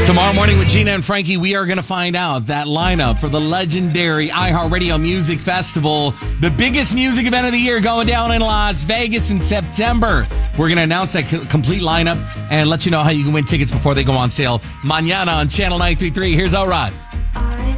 Tomorrow morning with Gina and Frankie, we are going to find out that lineup for the legendary iHeartRadio Music Festival, the biggest music event of the year going down in Las Vegas in September. We're going to announce that complete lineup and let you know how you can win tickets before they go on sale. Mañana on Channel 933. Here's Elrod.